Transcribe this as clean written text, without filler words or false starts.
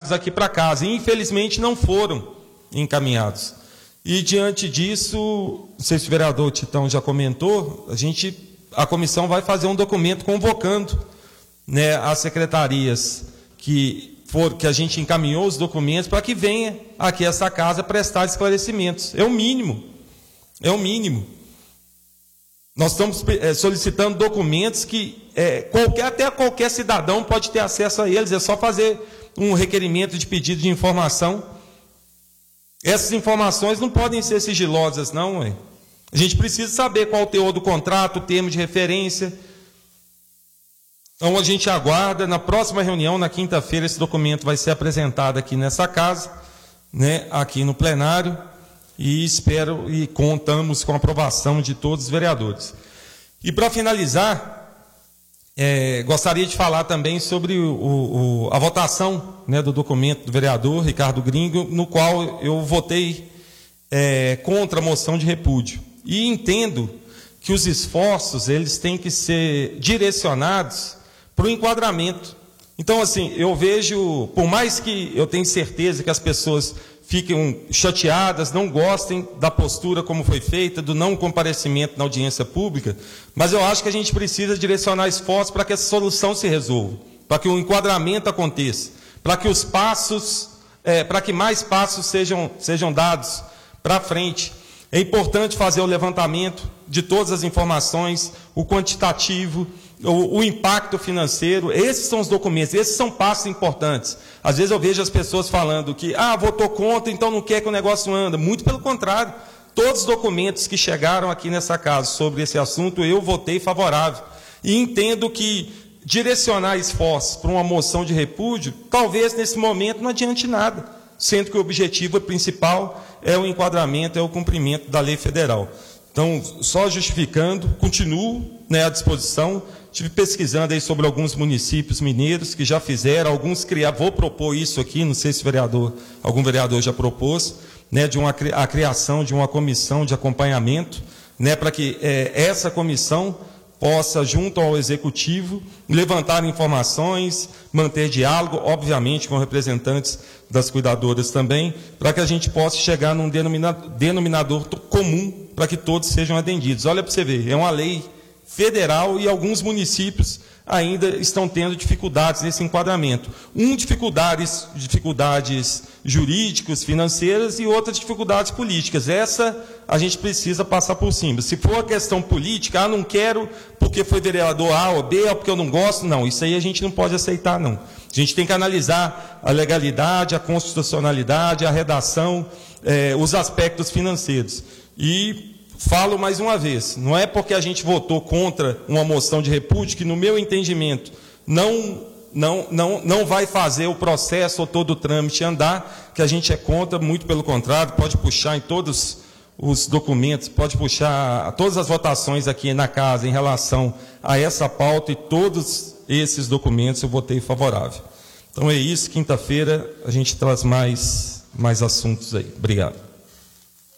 encaminhados aqui para casa. E, infelizmente, não foram encaminhados. E, diante disso, não sei se o vereador Titão já comentou, a comissão vai fazer um documento convocando, né, as secretarias que a gente encaminhou os documentos para que venha aqui a essa casa prestar esclarecimentos. É o mínimo. É o mínimo. Nós estamos solicitando documentos que até qualquer cidadão pode ter acesso a eles. É só fazer um requerimento de pedido de informação. Essas informações não podem ser sigilosas, não. A gente precisa saber qual o teor do contrato, o termo de referência. Então, a gente aguarda, na próxima reunião, na quinta-feira, esse documento vai ser apresentado aqui nessa casa, né, aqui no plenário, e espero e contamos com a aprovação de todos os vereadores. E, para finalizar, gostaria de falar também sobre a votação, né, do documento do vereador Ricardo Gringo, no qual eu votei contra a moção de repúdio. E entendo que os esforços eles têm que ser direcionados para o enquadramento. Então, assim, eu vejo, por mais que eu tenha certeza que as pessoas fiquem chateadas, não gostem da postura como foi feita, do não comparecimento na audiência pública, mas eu acho que a gente precisa direcionar esforços para que essa solução se resolva, para que o enquadramento aconteça, para que os passos, para que mais passos sejam dados para frente. É importante fazer o levantamento de todas as informações, o quantitativo, o impacto financeiro. Esses são os documentos, esses são passos importantes. Às vezes eu vejo as pessoas falando que, votou contra, então não quer que o negócio ande. Muito pelo contrário. Todos os documentos que chegaram aqui nessa casa sobre esse assunto, eu votei favorável. E entendo que direcionar esforços para uma moção de repúdio, talvez nesse momento não adiante nada, sendo que o objetivo principal é o enquadramento, é o cumprimento da lei federal. Então, só justificando, continuo, né, à disposição. Estive pesquisando aí sobre alguns municípios mineiros que já fizeram, alguns criaram, vou propor isso aqui, não sei se algum vereador já propôs, né, a criação de uma comissão de acompanhamento, né, para que essa comissão possa, junto ao Executivo, levantar informações, manter diálogo, obviamente, com representantes das cuidadoras também, para que a gente possa chegar num denominador comum para que todos sejam atendidos. Olha para você ver, é uma lei federal e alguns municípios ainda estão tendo dificuldades nesse enquadramento. Dificuldades jurídicas, financeiras e outras dificuldades políticas. Essa a gente precisa passar por cima. Se for a questão política, não quero porque foi vereador A ou B, ou porque eu não gosto, não. Isso aí a gente não pode aceitar, não. A gente tem que analisar a legalidade, a constitucionalidade, a redação, os aspectos financeiros. E falo mais uma vez, não é porque a gente votou contra uma moção de repúdio que, no meu entendimento, não vai fazer o processo ou todo o trâmite andar, que a gente é contra, muito pelo contrário, pode puxar em todos os documentos, pode puxar todas as votações aqui na casa em relação a essa pauta, e todos esses documentos eu votei favorável. Então é isso, quinta-feira a gente traz mais assuntos aí. Obrigado.